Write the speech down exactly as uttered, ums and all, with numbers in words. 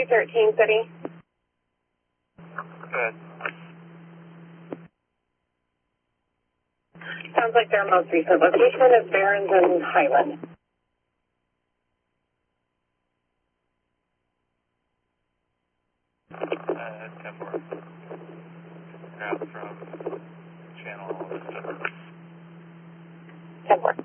two thirteen City. Good. Sounds like their most recent location is Barron's and Highland. Uh, ten four. Grab from channel.